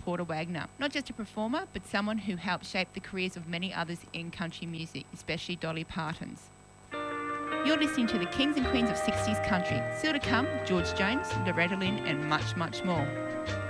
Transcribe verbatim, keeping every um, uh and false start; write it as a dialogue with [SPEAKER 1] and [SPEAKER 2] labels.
[SPEAKER 1] Porter Wagoner. Not just a performer, but someone who helped shape the careers of many others in country music, especially Dolly Parton's. You're listening to the Kings and Queens of sixties country. Still to come, George Jones, Loretta Lynn, and much, much more.